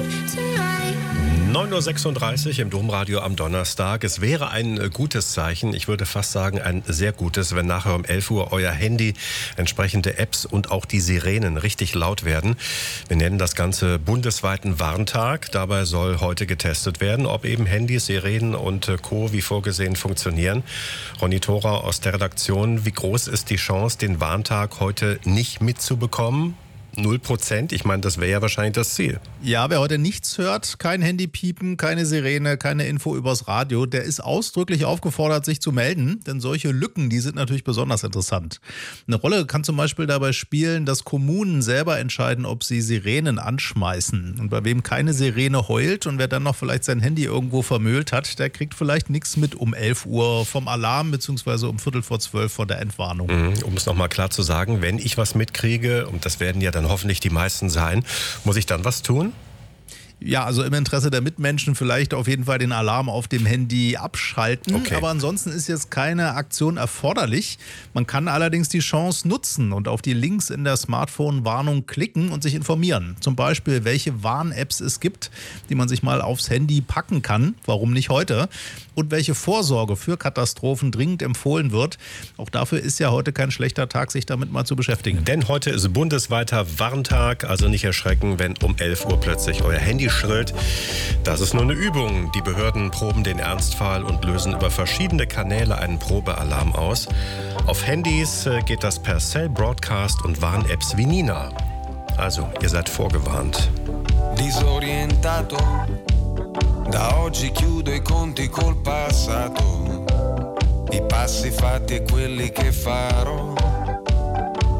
9:36 Uhr im Domradio am Donnerstag. Es wäre ein gutes Zeichen, ich würde fast sagen ein sehr gutes, wenn nachher um 11 Uhr euer Handy entsprechende Apps und auch die Sirenen richtig laut werden. Wir nennen das Ganze bundesweiten Warntag. Dabei soll heute getestet werden, ob eben Handys, Sirenen und Co. wie vorgesehen funktionieren. Ronny Thora aus der Redaktion, wie groß ist die Chance, den Warntag heute nicht mitzubekommen? 0%? Ich meine, das wäre ja wahrscheinlich das Ziel. Ja, wer heute nichts hört, kein Handy piepen, keine Sirene, keine Info übers Radio, der ist ausdrücklich aufgefordert, sich zu melden, denn solche Lücken, die sind natürlich besonders interessant. Eine Rolle kann zum Beispiel dabei spielen, dass Kommunen selber entscheiden, ob sie Sirenen anschmeißen. Und bei wem keine Sirene heult und wer dann noch vielleicht sein Handy irgendwo vermüllt hat, der kriegt vielleicht nichts mit um 11 Uhr vom Alarm bzw. um 11:45 von der Entwarnung. Um es nochmal klar zu sagen, wenn ich was mitkriege, und das werden ja dann hoffentlich die meisten sein, muss ich dann was tun? Ja, also im Interesse der Mitmenschen vielleicht auf jeden Fall den Alarm auf dem Handy abschalten. Okay. Aber ansonsten ist jetzt keine Aktion erforderlich. Man kann allerdings die Chance nutzen und auf die Links in der Smartphone-Warnung klicken und sich informieren. Zum Beispiel, welche Warn-Apps es gibt, die man sich mal aufs Handy packen kann. Warum nicht heute? Und welche Vorsorge für Katastrophen dringend empfohlen wird. Auch dafür ist ja heute kein schlechter Tag, sich damit mal zu beschäftigen. Denn heute ist bundesweiter Warntag, also nicht erschrecken, wenn um 11 Uhr plötzlich euer Handy schrillt. Das ist nur eine Übung. Die Behörden proben den Ernstfall und lösen über verschiedene Kanäle einen Probealarm aus. Auf Handys geht das per Cell Broadcast und Warn-Apps wie Nina. Also, ihr seid vorgewarnt. Disorientato, da oggi chiudo i conti col passato, i passi fatti e quelli che farò.